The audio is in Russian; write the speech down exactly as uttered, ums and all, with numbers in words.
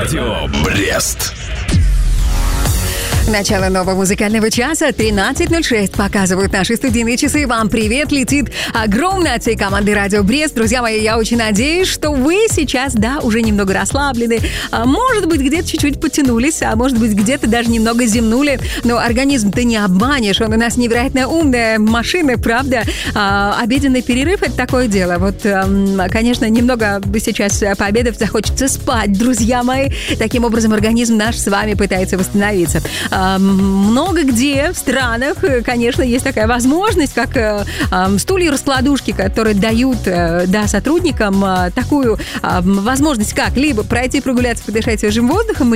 Радио Брест. Начало нового музыкального часа. тринадцать ноль шесть показывают наши студийные часы. Вам привет летит огромная от всей команды Радио Брест. Друзья мои, я очень надеюсь, что вы сейчас, да, уже немного расслаблены. А может быть, где-то чуть-чуть потянулись, а может быть, где-то даже немного зевнули. Но организм ты не обманешь. Он у нас невероятно умная машина, правда? А, обеденный перерыв — это такое дело. Вот, а, конечно, немного сейчас пообедав захочется спать, друзья мои. Таким образом, организм наш с вами пытается восстановиться. Много где в странах, конечно, есть такая возможность, как стулья-раскладушки, которые дают, да, сотрудникам такую возможность, как либо пройти прогуляться, подышать свежим воздухом,